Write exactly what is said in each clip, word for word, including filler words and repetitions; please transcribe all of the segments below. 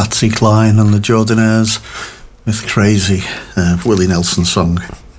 Patsy Cline and the Jordanaires with Crazy, uh, Willie Nelson song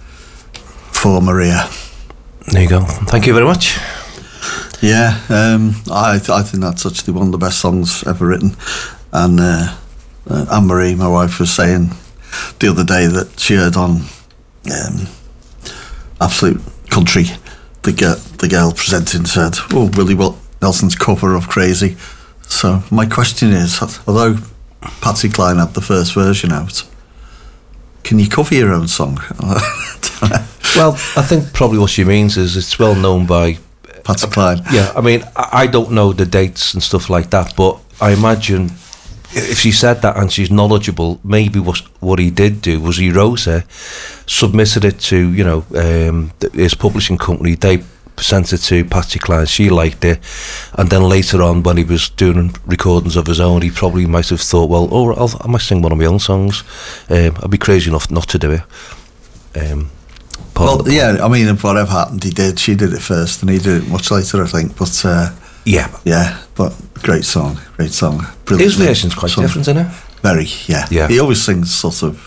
for Maria. There you go. Thank you very much. Yeah, um, I I think that's actually one of the best songs ever written. And uh, uh, Anne-Marie, my wife, was saying the other day that she heard on um, Absolute Country, the, girl, the girl presenting said, oh, Willie Wil- Nelson's cover of Crazy. So my question is, although Patsy Cline had the first version out, can you cover your own song? Well, I think probably what she means is it's well known by Patsy Cline. Yeah, I mean, I I don't know the dates and stuff like that, but I imagine if she said that and she's knowledgeable, maybe what what he did do was he wrote her, submitted it to, you know, um, his publishing company. They sent it to Patsy Cline. She liked it, and then later on, when he was doing recordings of his own, he probably might have thought, well, oh, I'll, I might sing one of my own songs. Um, I'd be crazy enough not to do it. Um, well, yeah, I mean, whatever happened, he did. She did it first, and he did it much later, I think. But uh, yeah, yeah, but great song, great song. Brilliant. His version's quite song. different, isn't it? Very, yeah. Yeah. He always sings sort of,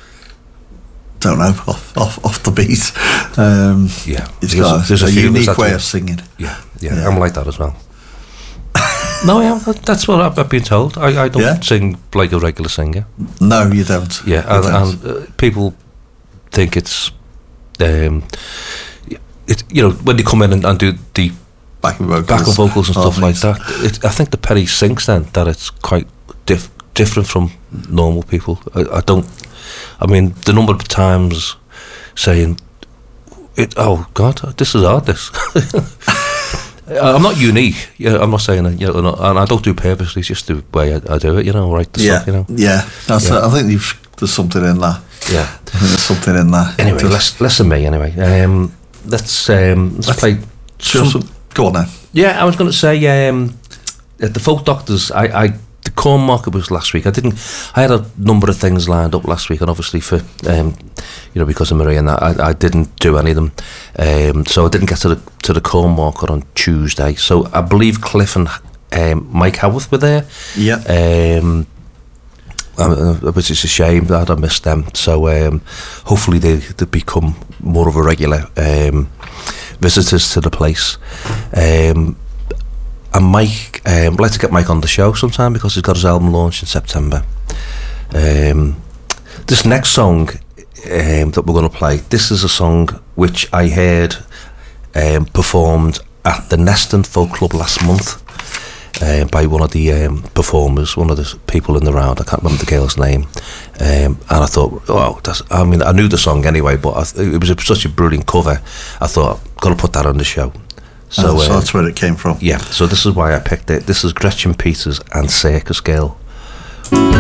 don't know, off off, off the beat. Um, yeah, he's there's got a, there's a, a unique way of singing. Yeah, yeah, yeah, I'm like that as well. No, I am. That's what I've, I've been told. I, I don't yeah? sing like a regular singer. No, you don't. Yeah, you and, don't. and uh, people think it's, um, it you know, when they come in and, and do the backing vocals, backing vocals and stuff harmonies. like that. It, I think the Perry sings then that it's quite diff, different from normal people. I, I don't. I mean, the number of times saying, "It, oh God, this is hard." This. I'm not unique. Yeah, I'm not saying that. You know, and I don't do it purposely. It's just the way I, I do it. You know, right? The yeah, stuff, you know. Yeah. That's. Yeah. A, I think you've, there's something in that. Yeah, I think there's something in that. Anyway, less less than me. Anyway, um, let's um, let's, let's play. Sure, some, some, go on then. Yeah, I was going to say um, the Folk Doctors. I, I the Corn Market was last week. I didn't. I had a number of things lined up last week, and obviously for um, you know, because of Maria and that, I, I didn't do any of them. Um, so I didn't get to the to the Corn Market on Tuesday. So I believe Cliff and um, Mike Howarth were there. Yeah. Um, which is a shame that I missed them. So um, hopefully they, they become more of a regular um, visitors to the place. Um, and Mike, um, I'd like to get Mike on the show sometime because he's got his album launched in September. Um, this next song um, that we're going to play, this is a song which I heard um, performed at the Neston Folk Club last month. Uh, by one of the um, performers, one of the people in the round. I can't remember the girl's name. Um, and I thought, oh, that's, I mean, I knew the song anyway, but I th- it was a, such a brilliant cover. I thought, I've got to put that on the show. So, oh, so uh, that's where it came from. Yeah, so this is why I picked it. This is Gretchen Peters and Circus Girl.